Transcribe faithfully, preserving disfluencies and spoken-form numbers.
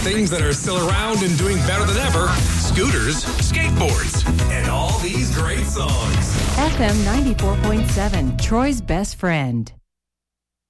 things that are still around and doing better than ever, scooters, skateboards, and all these great songs. F M ninety-four point seven, Troy's best friend.